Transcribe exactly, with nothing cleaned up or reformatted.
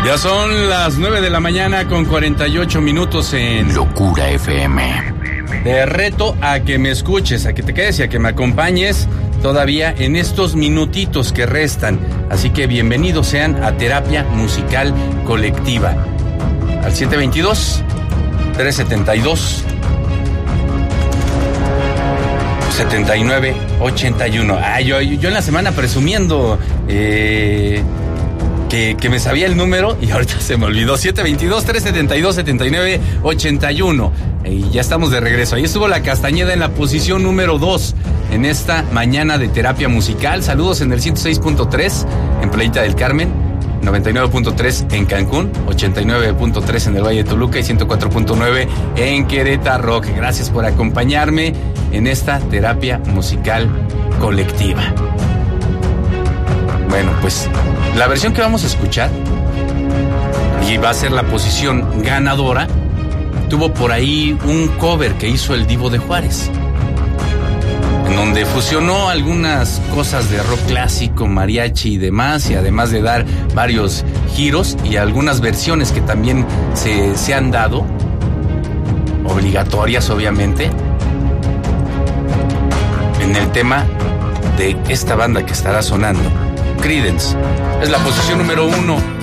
Ya son las nueve de la mañana con cuarenta y ocho minutos en Locura F M. Te reto a que me escuches, a que te quedes y a que me acompañes todavía en estos minutitos que restan. Así que bienvenidos sean a Terapia Musical Colectiva. Al siete veintidós, trescientos setenta y dos, setenta y nueve ochenta y uno. Ah, yo, yo en la semana presumiendo eh, que, que me sabía el número y ahorita se me olvidó. siete veintidós, trescientos setenta y dos, setenta y nueve ochenta y uno. Y ya estamos de regreso. Ahí estuvo la Castañeda en la posición número dos en esta mañana de terapia musical. Saludos en el ciento seis punto tres en Playita del Carmen, noventa y nueve punto tres en Cancún, ochenta y nueve punto tres en el Valle de Toluca y ciento cuatro punto nueve en Querétaro. Gracias por acompañarme en esta terapia musical colectiva. Bueno, pues la versión que vamos a escuchar, y va a ser la posición ganadora, tuvo por ahí un cover que hizo el Divo de Juárez, en donde fusionó algunas cosas de rock clásico, mariachi y demás, y además de dar varios giros y algunas versiones que también se, se han dado, obligatorias obviamente, en el tema de esta banda que estará sonando, Creedence. Es la posición número uno